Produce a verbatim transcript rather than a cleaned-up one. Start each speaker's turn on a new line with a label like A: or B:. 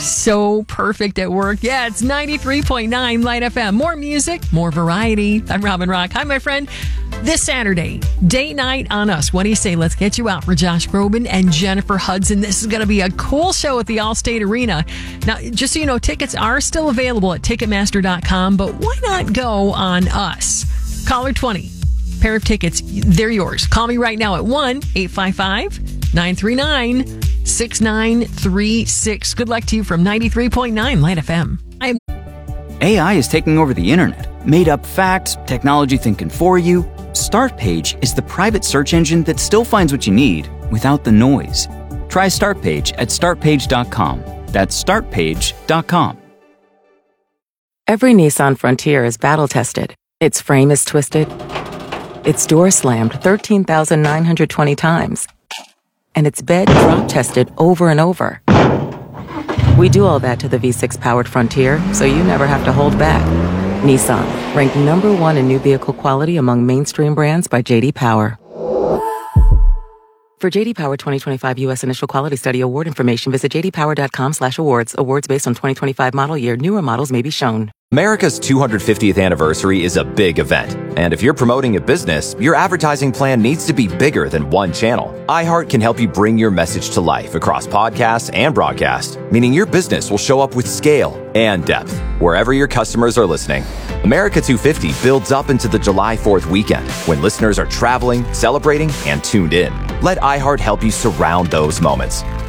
A: so perfect at work. Yeah, it's ninety-three point nine Light F M. More music, more variety. I'm Robin Rock. Hi, my friend. This Saturday, date night on us. What do you say? Let's get you out for Josh Groban and Jennifer Hudson. This is going to be a cool show at the Allstate Arena. Now, just so you know, tickets are still available at Ticketmaster dot com, but why not go on us? Caller twenty. Pair of tickets. They're yours. Call me right now at one eight five five nine three nine six nine three six. Good luck to you from ninety-three point nine Light F M. I'm
B: A I is taking over the internet. Made up facts, technology thinking for you. Startpage is the private search engine that still finds what you need without the noise. Try Startpage at start page dot com. That's start page dot com.
C: Every Nissan Frontier is battle-tested. Its frame is twisted. Its door slammed thirteen thousand nine hundred twenty times. And its bed drop-tested over and over. We do all that to the V six powered Frontier, so you never have to hold back. Nissan, ranked number one in new vehicle quality among mainstream brands by J D Power. For J D Power twenty twenty-five U S Initial Quality Study award information, visit j d power dot com slash awards. Awards based on twenty twenty-five model year. Newer models may be shown.
D: America's two hundred fiftieth anniversary is a big event. And if you're promoting a business, your advertising plan needs to be bigger than one channel. iHeart can help you bring your message to life across podcasts and broadcast, meaning your business will show up with scale and depth wherever your customers are listening. America two fifty builds up into the July fourth weekend when listeners are traveling, celebrating, and tuned in. Let iHeart help you surround those moments.